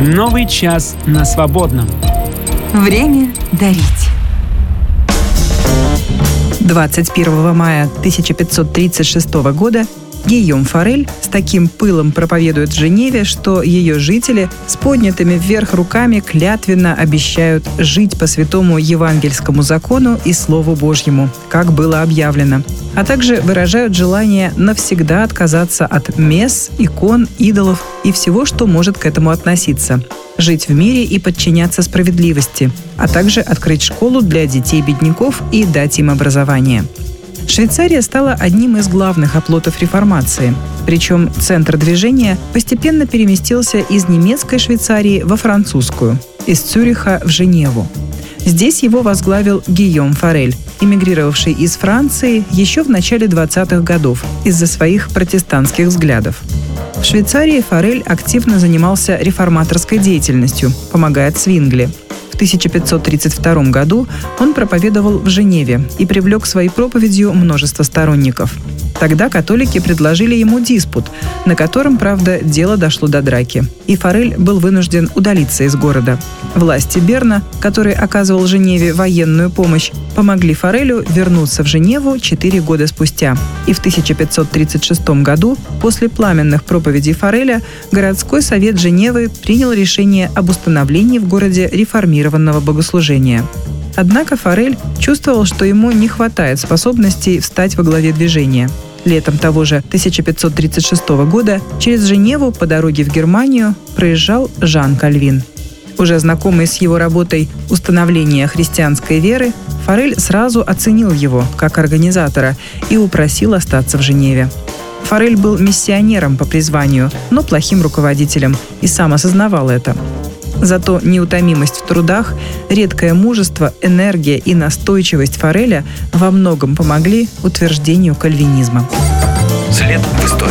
Новый час на свободном. Время дарить. 21 мая 1536 года Гийом Форель с таким пылом проповедует в Женеве, что ее жители с поднятыми вверх руками клятвенно обещают жить по святому евангельскому закону и Слову Божьему, как было объявлено, а также выражают желание навсегда отказаться от месс, икон, идолов и всего, что может к этому относиться, жить в мире и подчиняться справедливости, а также открыть школу для детей бедняков и дать им образование. Швейцария стала одним из главных оплотов реформации. Причем центр движения постепенно переместился из немецкой Швейцарии во французскую, из Цюриха в Женеву. Здесь его возглавил Гийом Форель, эмигрировавший из Франции еще в начале 20-х годов из-за своих протестантских взглядов. В Швейцарии Форель активно занимался реформаторской деятельностью, помогая Цвингли. В 1532 году он проповедовал в Женеве и привлек своей проповедью множество сторонников. Тогда католики предложили ему диспут, на котором, правда, дело дошло до драки, и Форель был вынужден удалиться из города. Власти Берна, который оказывал Женеве военную помощь, помогли Форелю вернуться в Женеву 4 года спустя. И в 1536 году, после пламенных проповедей Фореля, городской совет Женевы принял решение об установлении в городе реформированного богослужения. Однако Форель чувствовал, что ему не хватает способностей встать во главе движения. Летом того же 1536 года через Женеву по дороге в Германию проезжал Жан Кальвин. Уже знакомый с его работой «Установление христианской веры», Форель сразу оценил его как организатора и упросил остаться в Женеве. Форель был миссионером по призванию, но плохим руководителем, и сам осознавал это. Зато неутомимость в трудах, редкое мужество, энергия и настойчивость Фореля во многом помогли утверждению кальвинизма. След в истории.